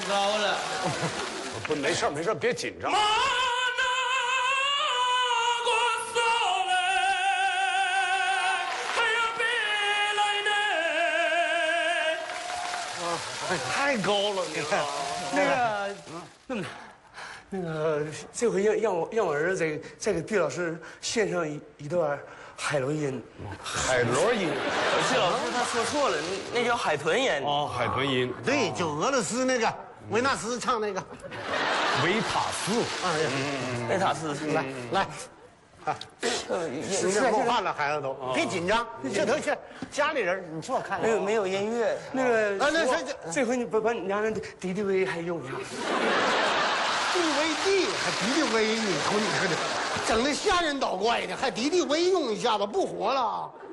高了。 不，没事没事，别紧张。太高了，你看，那个，这回让我儿子再给毕老师献上一段海螺音。海螺音， 谢老师他说错了，那叫海豚音。 哦，海豚音， 对，就俄罗斯那个维纳斯唱那个。 维塔斯。 哎呀， 维塔斯， 来。啊，时间够汗了，孩子都别紧张，这都是家里人，你说看没有音乐， 那个啊，那这回你把你家那敌敌畏还用上， 敌危地还敌敌畏，你瞅你这整的吓人倒怪的，还敌敌畏用一下子不活了。